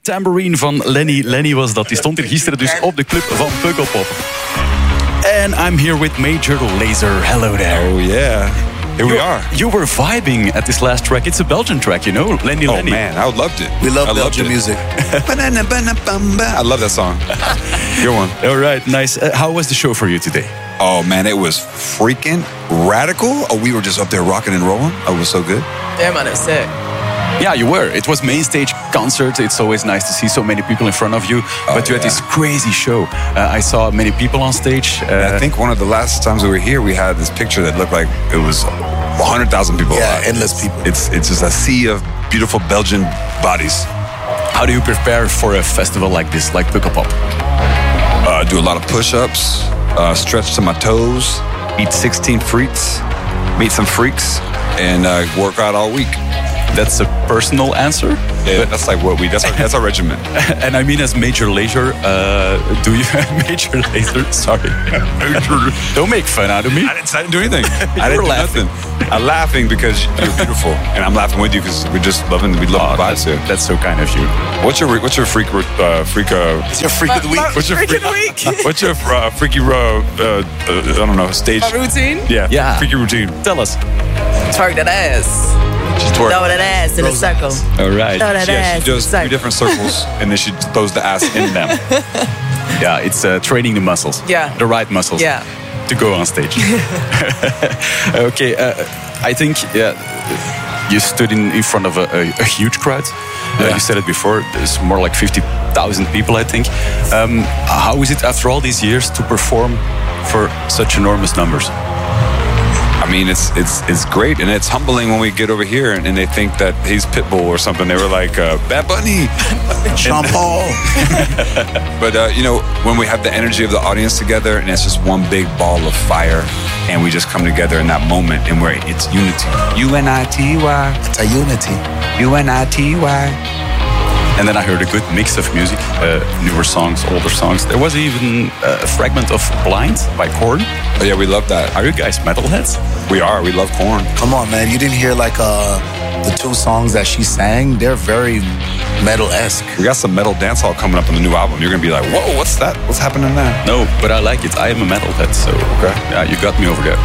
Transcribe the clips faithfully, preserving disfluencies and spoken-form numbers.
Tambourine van Lenny. Lenny was dat. Die stond hier gisteren dus op de club van Pukkelpop. And I'm here with Major Lazer. Hello there. Oh yeah. Here we you, are. You were vibing at this last track. It's a Belgian track, you know? Lenny Oh Lenny. man, I loved it. We love I Belgian loved music. I love that song. Good one. All right, nice. Uh, how was the show for you today? Oh man, it was freaking radical. Oh, we were just up there rocking and rolling. Oh, it was so good. Yeah, man, it's sick. Yeah, you were. It was main stage concert. It's always nice to see so many people in front of you. Oh, but you had yeah. this crazy show. Uh, I saw many people on stage. Uh, I think one of the last times we were here, we had this picture that looked like it was one hundred thousand people. Yeah, alive. endless people. It's it's just a sea of beautiful Belgian bodies. how do you prepare for a festival like this, like Pukkelpop? Uh, do a lot of push-ups, uh, stretch to my toes, eat sixteen frites, meet some freaks, and uh, work out all week. That's a personal answer. Yeah, that's like what we. That's our, that's our regimen. And I mean, as Major Lazer, uh, do you Major Lazer? Sorry, don't make fun out of me. I didn't, I didn't do anything. You I didn't were do laughing. nothing. I'm laughing because you're beautiful, and I'm laughing with you because we're just loving. We love Oh, the that's, vibes here. that's so kind of you. What's your what's your freak uh, freak? Uh, It's your freak of the week. what's your Freak of freak, the week. What's your uh, freaky uh, uh, uh, I don't know stage? My routine? Yeah, Yeah. freaky routine. Tell us. Twerk that ass. She's twerking. Throw that ass in a circle. All right. Throw that Yeah, ass she in a does three circle. different circles, and then she throws the ass in them. Yeah, it's uh, training the muscles. Yeah. The right muscles. Yeah. To go on stage. Okay, uh, I think yeah, you stood in, in front of a, a, a huge crowd. Uh, Yeah. You said it before. There's more like fifty thousand people, I think. Um, how is it after all these years to perform for such enormous numbers? I mean, it's it's it's great, and it's humbling when we get over here and, and they think that he's Pitbull or something. They were like, uh, Bad Bunny. Sean Paul. But, uh, you know, when we have the energy of the audience together and it's just one big ball of fire and we just come together in that moment and where it's unity. U N I T Y. It's a unity. U N I T Y. And then I heard a good mix of music, uh, newer songs, older songs. There was even uh, a fragment of Blind by Korn. Oh, yeah, we love that. Are you guys metalheads? We are. We love corn. Come on, man. You didn't hear like uh, the two songs that she sang? They're very metal-esque. We got some metal dance hall coming up on the new album. You're going to be like, whoa, what's that? What's happening there? No, but I like it. I am a metalhead, so Okay. yeah, you got me over there.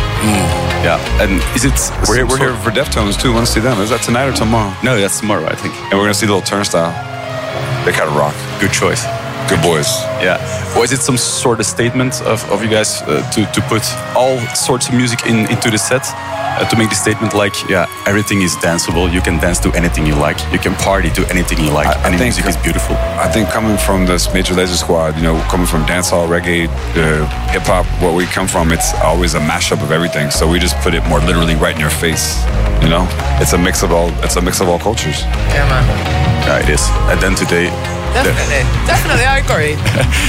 Yeah, and is it? We're, some we're sort- here for Deftones, too. Want to see them? Is that tonight or tomorrow? No, that's tomorrow, I think. And we're going to see Little Turnstile. They kind of rock. Good choice. Good boys. Yeah. Was it some sort of statement of, of you guys uh, to, to put all sorts of music in, into the set? Uh, to make the statement like, yeah, everything is danceable. You can dance to anything you like. You can party to anything you like. I- I Any think- music is beautiful. I think coming from this Major Lazer squad, you know, coming from dancehall, reggae, uh, hip hop, where we come from, it's always a mashup of everything. So we just put it more literally right in your face. You know, it's a mix of all. It's a mix of all cultures. Yeah, man. Yeah, it is. And then today, Definitely. Definitely, I agree.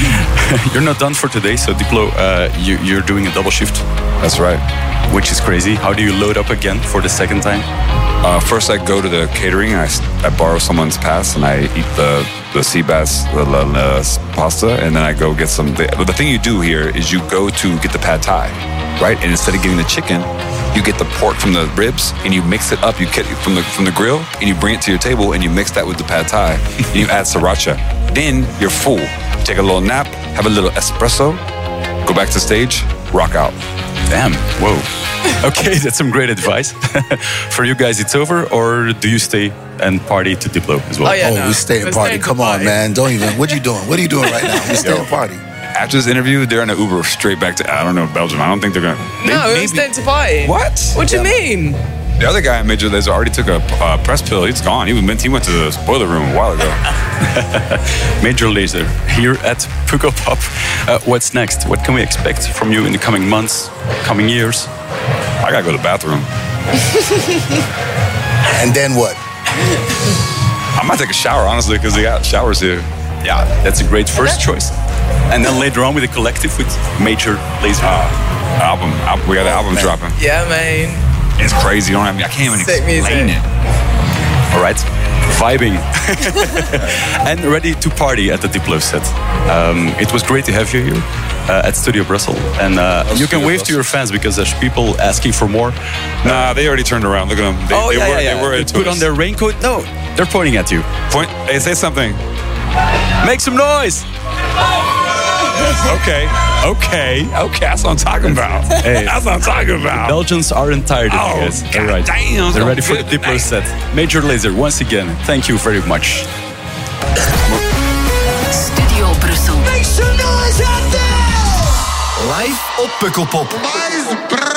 you're not done for today. So Diplo, uh, you, you're doing a double shift, That's right. which is crazy. How do you load up again for the second time? Uh, first, I go to the catering. I, s- I borrow someone's pass and I eat the the sea bass the, the, the pasta, and then I go get some. The, but the thing you do here is you go to get the pad thai, right? And instead of getting the chicken, you get the pork from the ribs and you mix it up. You get it from the from the grill and you bring it to your table and you mix that with the pad thai and you add sriracha. Then you're full. Take a little nap, have a little espresso, go back to stage, rock out. Damn. Whoa. Okay, that's some great advice. For you guys, it's over, or do you stay and party to Diplo as well? Oh, yeah. Oh, no. we stay and We're party. staying to Come on, party. man. Don't even. What you doing? What are you doing right now? We stay and party. After this interview, they're in an Uber straight back to, I don't know, Belgium. I don't think they're going to. No, it was staying to party. What? What do you mean? The other guy in Major Lazer already took a uh, press pill. He's gone. He went, he went to the spoiler room a while ago. Major Lazer here at Pukkelpop. Uh, what's next? What can we expect from you in the coming months, coming years? I got to go to the bathroom. And then what? I might take a shower, honestly, because they got showers here. Yeah, that's a great first choice. And then later on with a collective with Major Lazer. Uh, album. Al- we got an album dropping. Yeah, man. It's crazy. You don't have me. I can't even Sick explain music. it. All right, vibing. And ready to party at the Diplo set. Um, it was great to have you here uh, at Studio Brussels. And uh, you can Studio wave to your fans because there's people asking for more. Nah, they already turned around. Look at them. They, oh, they yeah, were, yeah, yeah. They were They into put us. on their raincoat. No, they're pointing at you. Point. Hey, say something. Make some noise. Okay, okay, okay. That's what I'm talking about. Hey. That's what I'm talking about. Belgians aren't tired of Oh, you guys. They're God right. damn, They're so ready for the good Diplo tonight. set. Major Lazer, once again, thank you very much. Studio Brussel. Make some noise out there! Live op Pukkelpop. Mais